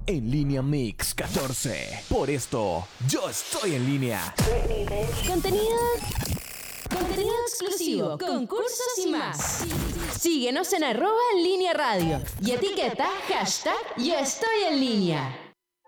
En Línea Mix 14. Por esto, yo estoy en línea. Contenido exclusivo, concursos y más. Síguenos en @en línea radio y etiqueta #yo estoy en línea.